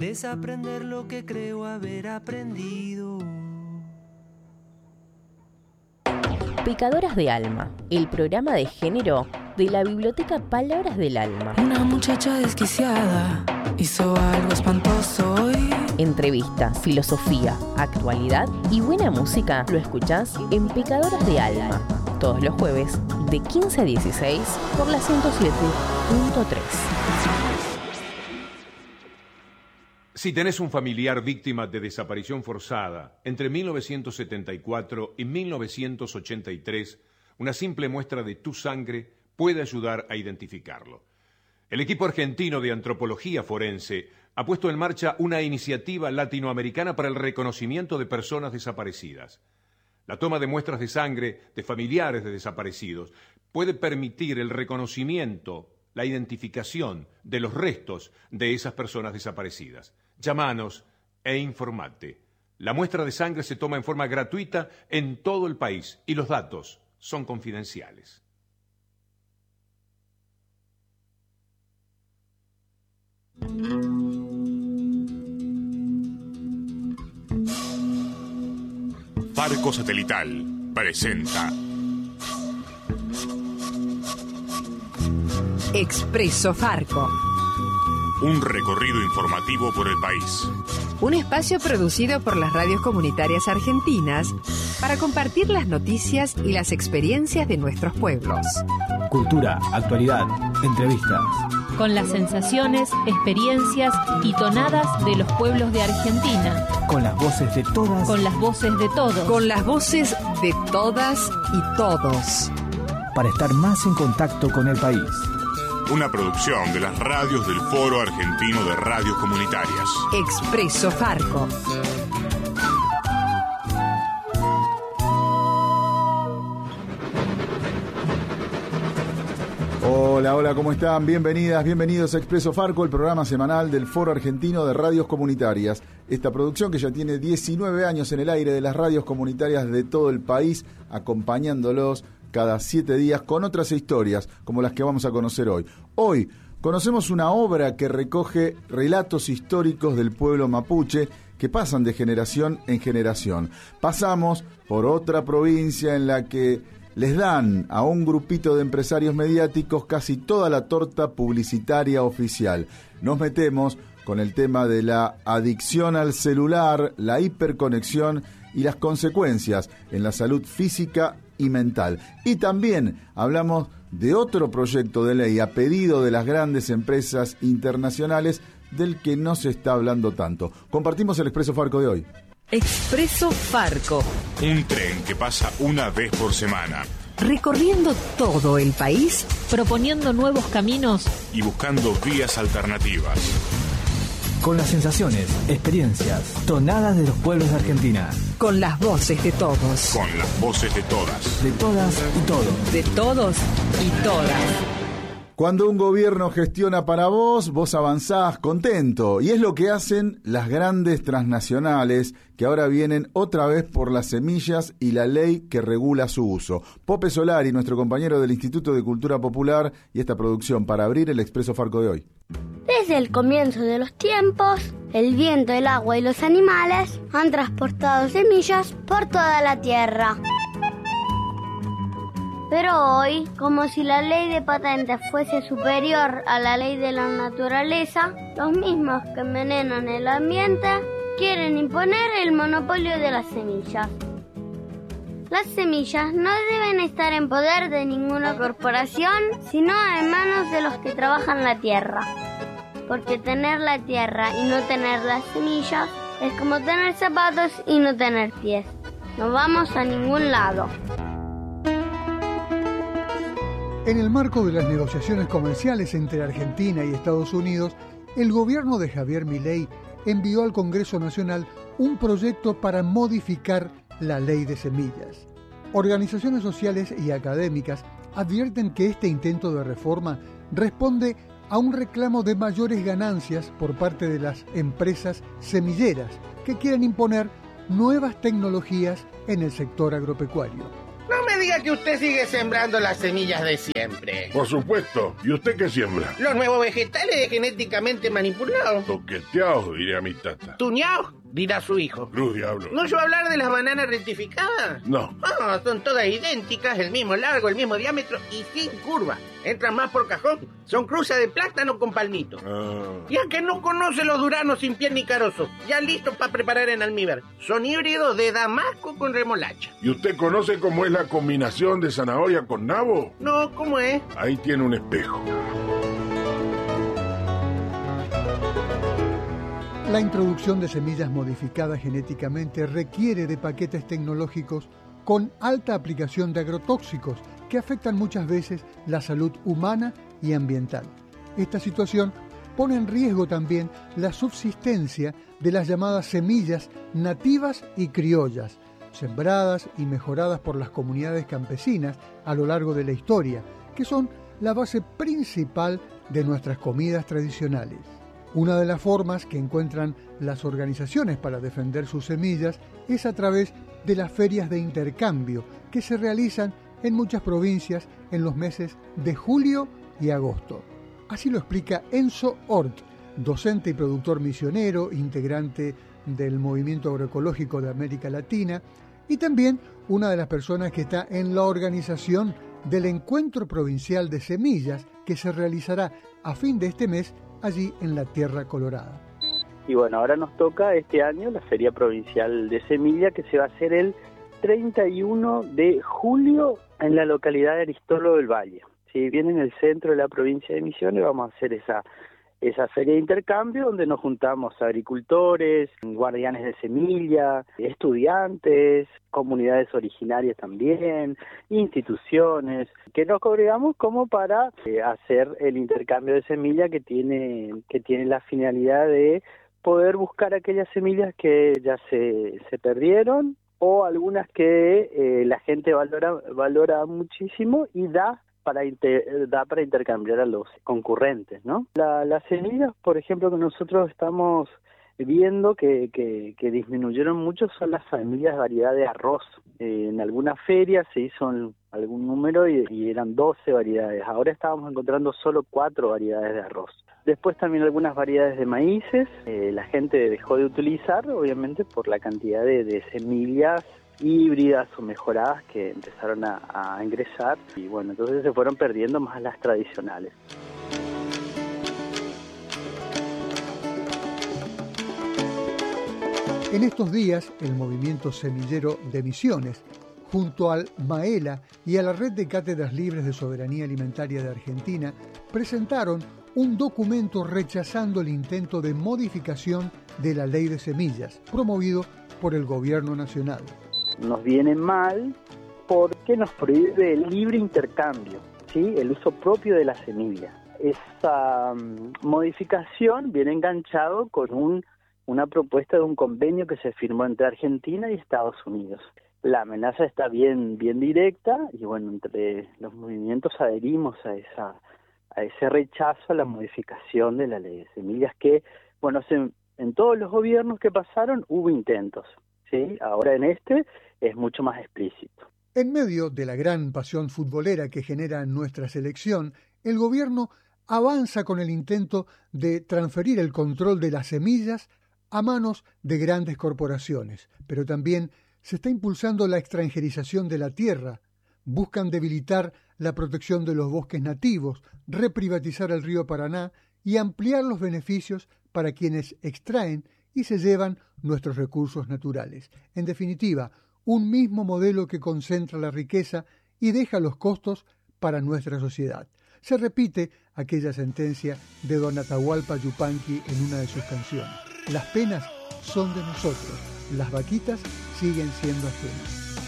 desaprender lo que creo haber aprendido. Pecadoras de Alma, el programa de género de la biblioteca Palabras del Alma. Una muchacha desquiciada hizo algo espantoso hoy. Entrevistas, filosofía, actualidad y buena música lo escuchás en Pecadoras de Alma, todos los jueves de 15 a 16 por la 107.3. Si tenés un familiar víctima de desaparición forzada entre 1974 y 1983, una simple muestra de tu sangre puede ayudar a identificarlo. El equipo argentino de antropología forense ha puesto en marcha una iniciativa latinoamericana para el reconocimiento de personas desaparecidas. La toma de muestras de sangre de familiares de desaparecidos puede permitir el reconocimiento, la identificación de los restos de esas personas desaparecidas. Llámanos e informate. La muestra de sangre se toma en forma gratuita en todo el país y los datos son confidenciales. Farco Satelital presenta Expreso Farco. Un recorrido informativo por el país. Un espacio producido por las radios comunitarias argentinas para compartir las noticias y las experiencias de nuestros pueblos. Cultura, actualidad, entrevistas. Con las sensaciones, experiencias y tonadas de los pueblos de Argentina. Con las voces de todas. Con las voces de todos. Con las voces de todas y todos. Para estar más en contacto con el país. Una producción de las radios del Foro Argentino de Radios Comunitarias. Expreso Farco. Hola, ¿cómo están? Bienvenidas, bienvenidos a Expreso Farco, el programa semanal del Foro Argentino de Radios Comunitarias. Esta producción que ya tiene 19 años en el aire de las radios comunitarias de todo el país, acompañándolos cada 7 días con otras historias como las que vamos a conocer hoy. Hoy conocemos una obra que recoge relatos históricos del pueblo mapuche que pasan de generación en generación. Pasamos por otra provincia en la que les dan a un grupito de empresarios mediáticos casi toda la torta publicitaria oficial. Nos metemos con el tema de la adicción al celular, la hiperconexión y las consecuencias en la salud física y mental. Y también hablamos de otro proyecto de ley a pedido de las grandes empresas internacionales del que no se está hablando tanto. Compartimos el Expreso Farco de hoy. Expreso Farco. Un tren que pasa una vez por semana. Recorriendo todo el país. Proponiendo nuevos caminos. Y buscando vías alternativas. Con las sensaciones, experiencias, tonadas de los pueblos de Argentina. Con las voces de todos. Con las voces de todas. De todas y todos. De todos y todas. Cuando un gobierno gestiona para vos, vos avanzás contento. Y es lo que hacen las grandes transnacionales que ahora vienen otra vez por las semillas y la ley que regula su uso. Pope Solari, nuestro compañero del Instituto de Cultura Popular, y esta producción para abrir el Expreso Farco de hoy. Desde el comienzo de los tiempos, el viento, el agua y los animales han transportado semillas por toda la tierra. Pero hoy, como si la ley de patentes fuese superior a la ley de la naturaleza, los mismos que envenenan el ambiente quieren imponer el monopolio de las semillas. Las semillas no deben estar en poder de ninguna corporación, sino en manos de los que trabajan la tierra. Porque tener la tierra y no tener las semillas es como tener zapatos y no tener pies. No vamos a ningún lado. En el marco de las negociaciones comerciales entre Argentina y Estados Unidos, el gobierno de Javier Milei envió al Congreso Nacional un proyecto para modificar la ley de semillas. Organizaciones sociales y académicas advierten que este intento de reforma responde a un reclamo de mayores ganancias por parte de las empresas semilleras que quieren imponer nuevas tecnologías en el sector agropecuario. No me me diga que usted sigue sembrando las semillas de siempre. Por supuesto. ¿Y usted qué siembra? Los nuevos vegetales genéticamente manipulados. Toqueteados, diría mi tata. Tuñados, dirá su hijo. Cruz diablo. ¿No oyó hablar de las bananas rectificadas? No. Son todas idénticas, el mismo largo, el mismo diámetro y sin curva. Entran más por cajón. Son cruzas de plátano con palmito. Ya que no conoce los duranos sin piel ni carozo, ya listos para preparar en almíbar. Son híbridos de damasco con remolacha. ¿Y usted conoce cómo es la combinación de zanahoria con nabo? No, ¿cómo es? Ahí tiene un espejo. La introducción de semillas modificadas genéticamente requiere de paquetes tecnológicos con alta aplicación de agrotóxicos que afectan muchas veces la salud humana y ambiental. Esta situación pone en riesgo también la subsistencia de las llamadas semillas nativas y criollas, sembradas y mejoradas por las comunidades campesinas a lo largo de la historia, que son la base principal de nuestras comidas tradicionales. Una de las formas que encuentran las organizaciones para defender sus semillas es a través de las ferias de intercambio que se realizan en muchas provincias en los meses de julio y agosto. Así lo explica Enzo Ort, docente y productor misionero, integrante del Movimiento Agroecológico de América Latina y también una de las personas que está en la organización del Encuentro Provincial de Semillas que se realizará a fin de este mes allí en la Tierra Colorada. Y bueno, ahora nos toca este año la Feria Provincial de Semilla que se va a hacer el 31 de julio en la localidad de Aristólo del Valle. Si bien en el centro de la provincia de Misiones vamos a hacer esa feria de intercambio donde nos juntamos agricultores, guardianes de semilla, estudiantes, comunidades originarias también, instituciones, que nos congregamos como para hacer el intercambio de semilla que tiene la finalidad de poder buscar aquellas semillas que ya se perdieron o algunas que la gente valora muchísimo y da para intercambiar a los concurrentes, ¿no? Las semillas, por ejemplo, que nosotros estamos viendo que disminuyeron mucho son las semillas de variedad de arroz. En algunas ferias se hizo algún número y eran 12 variedades. Ahora estábamos encontrando solo 4 variedades de arroz. Después también algunas variedades de maíces. La gente dejó de utilizar, obviamente, por la cantidad de semillas híbridas o mejoradas que empezaron a ingresar y bueno, entonces se fueron perdiendo más las tradicionales. En estos días, el movimiento semillero de Misiones, junto al MAELA y a la Red de Cátedras Libres de Soberanía Alimentaria de Argentina, presentaron un documento rechazando el intento de modificación de la Ley de Semillas, promovido por el Gobierno Nacional. Nos viene mal porque nos prohíbe el libre intercambio, ¿sí? El uso propio de la semilla. Esa modificación viene enganchado con una propuesta de un convenio que se firmó entre Argentina y Estados Unidos. La amenaza está bien directa y bueno, entre los movimientos adherimos a ese rechazo a la modificación de la ley de semillas que, bueno, en todos los gobiernos que pasaron hubo intentos, ¿sí? Ahora en este es mucho más explícito. En medio de la gran pasión futbolera que genera nuestra selección, el gobierno avanza con el intento de transferir el control de las semillas a manos de grandes corporaciones, pero también se está impulsando la extranjerización de la tierra. Buscan debilitar la protección de los bosques nativos, reprivatizar el río Paraná y ampliar los beneficios para quienes extraen y se llevan nuestros recursos naturales. En definitiva, un mismo modelo que concentra la riqueza y deja los costos para nuestra sociedad. Se repite aquella sentencia de don Atahualpa Yupanqui en una de sus canciones. Las penas son de nosotros, las vaquitas siguen siendo ajenas.